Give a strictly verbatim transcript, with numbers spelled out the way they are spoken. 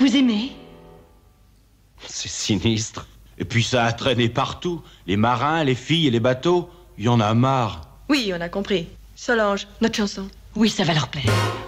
Vous aimez? C'est sinistre. Et puis ça a traîné partout. Les marins, les filles et les bateaux. Il y en a marre. Oui, on a compris. Solange, notre chanson. Oui, ça va leur plaire.